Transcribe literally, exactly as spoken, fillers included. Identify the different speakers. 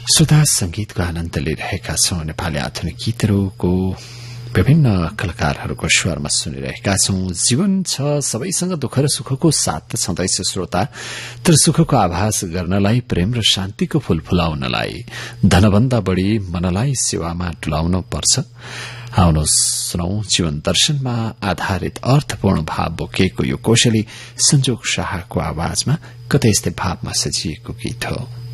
Speaker 1: सुधा संगीतको आनन्द लिइरहेका छौं। नेपाली आधुनिक गीतहरूको विभिन्न कलाकारहरूको स्वरमा सुनिरहेका छौं। जीवन छ सबैसँग दुःख र सुखको साथ छँदैछ श्रोता, तर सुखको आभास गर्नलाई, प्रेम र शान्तिको फूल फुलाउनलाई, धनभन्दा बढ़ी मनलाई सेवामा डुलाउन पर्छ। आउनुहोस् सुनौ जीवन दर्शनमा आधारित अर्थपूर्ण भाव बोकेको यो कोशली संजोग शाहको आवाजमा कतै यस्तै भावमा सजिएको गीत हो।